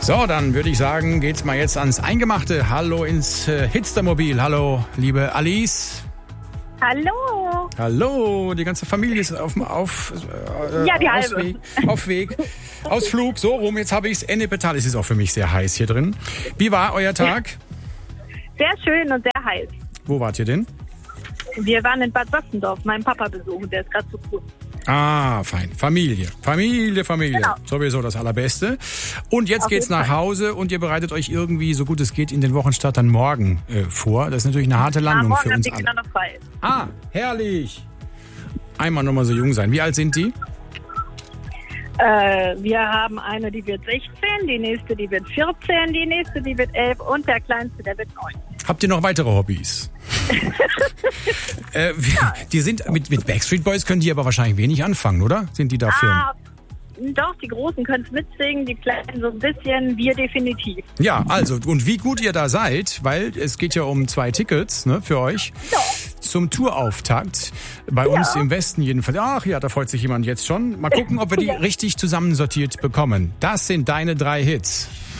So, dann würde ich sagen, geht's mal jetzt ans Eingemachte. Hallo ins Hitstermobil. Hallo, liebe Alice. Hallo. Hallo, die ganze Familie ist auf Ausweg, Ausflug, so rum, jetzt habe ich es. Ennepetal, es ist auch für mich sehr heiß hier drin. Wie war euer Tag? Sehr schön und sehr heiß. Wo wart ihr denn? Wir waren in Bad Sachsendorf, meinen Papa besuchen, der ist gerade zu Fuß. Ah, fein. Familie. Genau. Sowieso das Allerbeste. Und jetzt geht's nach Hause und ihr bereitet euch irgendwie, so gut es geht, in den Wochenstart dann morgen vor. Das ist natürlich eine harte Landung für uns alle. Noch frei. Ah, herrlich. Einmal nochmal so jung sein. Wie alt sind die? Wir haben eine, die wird 16, die nächste, die wird 14, die nächste, die wird 11 und der kleinste, der wird 9. Habt ihr noch weitere Hobbys? Die sind mit Backstreet Boys können die aber wahrscheinlich wenig anfangen, oder? Sind die dafür? Doch, die Großen können es mitsingen, die Kleinen so ein bisschen, wir definitiv. Ja, also, und wie gut ihr da seid, weil es geht ja um 2 Tickets, ne, für euch. Ja. Zum Tourauftakt. Bei uns im Westen jedenfalls. Ach ja, da freut sich jemand jetzt schon. Mal gucken, ob wir die richtig zusammensortiert bekommen. Das sind deine 3 Hits.